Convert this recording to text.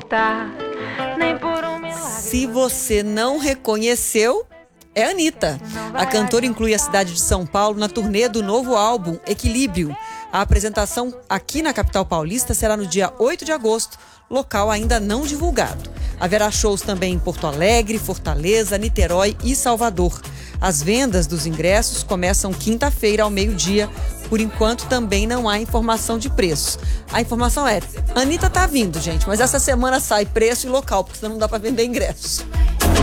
voltar, nem por um milagre. Se você não reconheceu, é a Anitta. A cantora inclui a cidade de São Paulo na turnê do novo álbum Equilíbrio. A apresentação aqui na capital paulista será no dia 8 de agosto, local ainda não divulgado. Haverá shows também em Porto Alegre, Fortaleza, Niterói e Salvador. As vendas dos ingressos começam quinta-feira ao meio-dia. Por enquanto, também não há informação de preço. A informação é: a Anitta tá vindo, gente, mas essa semana sai preço e local, porque senão não dá para vender ingressos.